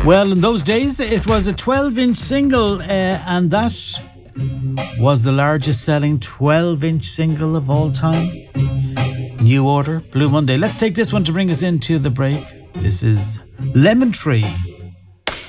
Well, in those days, it was a 12-inch single, and that was the largest selling 12-inch single of all time. New Order, Blue Monday. Let's take this one to bring us into the break. This is Lemon Tree.